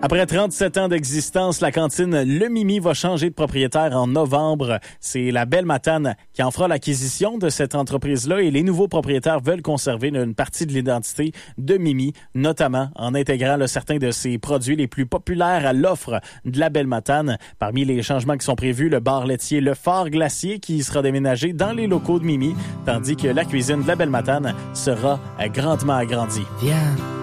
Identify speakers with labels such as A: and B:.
A: Après 37 ans d'existence, la cantine Le Mimi va changer de propriétaire en novembre. C'est la Belle Matane qui en fera l'acquisition de cette entreprise-là et les nouveaux propriétaires veulent conserver une partie de l'identité de Mimi, notamment en intégrant certains de ses produits les plus populaires à l'offre de la Belle Matane. Parmi les changements qui sont prévus, le bar laitier Le Phare Glacier qui sera déménagé dans les locaux de Mimi, tandis que la cuisine de la Belle Matane sera grandement agrandie.
B: Viens.